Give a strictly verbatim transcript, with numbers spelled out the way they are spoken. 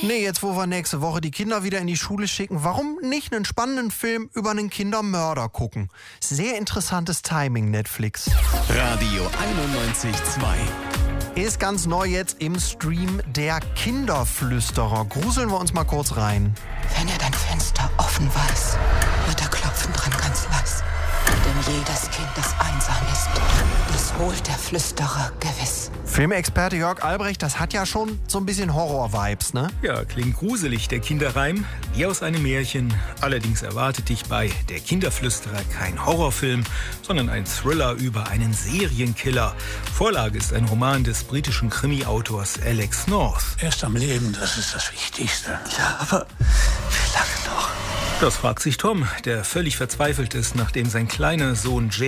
Nee, jetzt wo wir nächste Woche die Kinder wieder in die Schule schicken, warum nicht einen spannenden Film über einen Kindermörder gucken? Sehr interessantes Timing, Netflix. Radio einundneunzig Komma zwei. Ist ganz neu jetzt im Stream der Kinderflüsterer. Gruseln wir uns mal kurz rein. Wenn er dein Fenster offen weiß, wird er klopfen dran ganz leis. Denn jedes Kind, das einsam ist, das holt der Flüsterer gewiss. Filmexperte Jörg Albrecht, das hat ja schon so ein bisschen Horror-Vibes, ne? Ja, klingt gruselig, der Kinderreim, wie aus einem Märchen. Allerdings erwartet dich bei Der Kinderflüsterer kein Horrorfilm, sondern ein Thriller über einen Serienkiller. Vorlage ist ein Roman des britischen Krimi-Autors Alex North. Er ist am Leben, das ist das Wichtigste. Ja, aber wie lange noch? Das fragt sich Tom, der völlig verzweifelt ist, nachdem sein kleiner Sohn Jay